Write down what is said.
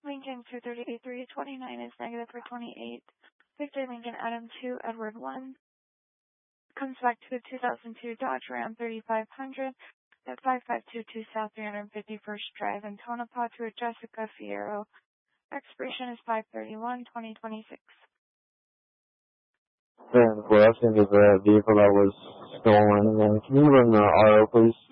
Lincoln 238-329 is negative for 28. Victor Lincoln Adam 2 Edward 1 comes back to a 2002 Dodge Ram 3500 at 5522 South 351st Drive in Tonopah to a Jessica Fierro. Expiration is 5/31/2026. And we're asking if the vehicle that was stolen. Can you run the RO, please?